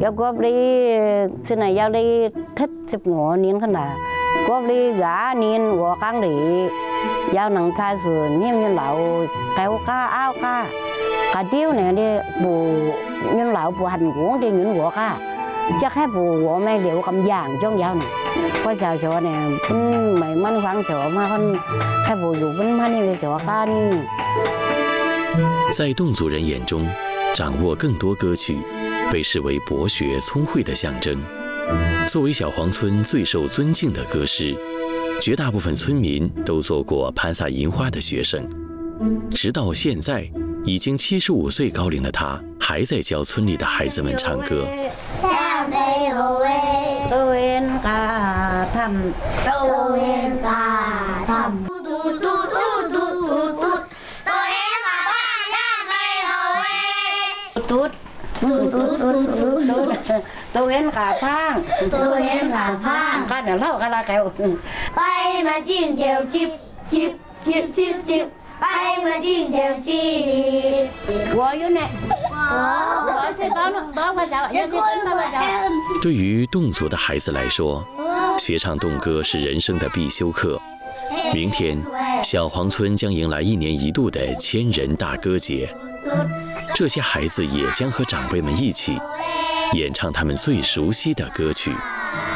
要过不哩，现在要哩特15年看啦，过不哩2年我刚哩，要能开始念老9家9家，个雕呢的不念老不很广的念我家，จะแค่不我们留咁样中有呢，ก็ชาวชนเนี่ยเพิ่นไม่มั่นฟังชาวมาคนแค่不อยู่เพิ่นมานี่ชาวก้านี่。 在侗族人眼中，掌握更多歌曲被视为博学聪慧的象征。作为小黄村最受尊敬的歌师，绝大部分村民都做过潘萨银花的学生。直到现在，已经75岁高龄的他，还在教村里的孩子们唱歌。ตัวเห็นขาพังก็เดี๋ยวเล่ากันละแกไปมาจิ้งเจียวจิบจิบจิบจิบจิบไปมาจิ้งเจียวจิบ我有呢我是刚个脚对于侗族的孩子来说，学唱侗歌是人生的必修课。明天，小黄村将迎来1年1度的千人大歌节，这些孩子也将和长辈们一起演唱他们最熟悉的歌曲。